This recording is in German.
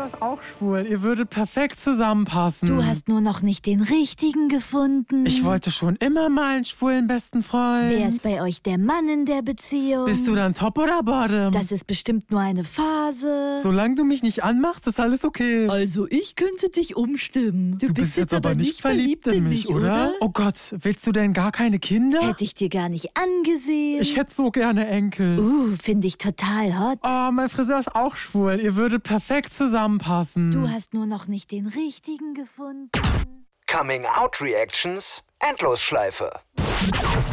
Friseur ist auch schwul. Ihr würdet perfekt zusammenpassen. Du hast nur noch nicht den richtigen gefunden. Ich wollte schon immer mal einen schwulen besten Freund. Wer ist bei euch der Mann in der Beziehung? Bist du dann Top oder Bottom? Das ist bestimmt nur eine Phase. Solange du mich nicht anmachst, ist alles okay. Also ich könnte dich umstimmen. Du bist jetzt aber nicht verliebt in mich, oder? Oh Gott, willst du denn gar keine Kinder? Hätte ich dir gar nicht angesehen. Ich hätte so gerne Enkel. Finde ich total hot. Oh, mein Friseur ist auch schwul. Ihr würdet perfekt zusammenpassen. Du hast nur noch nicht den richtigen gefunden. Coming Out Reactions, Endlosschleife.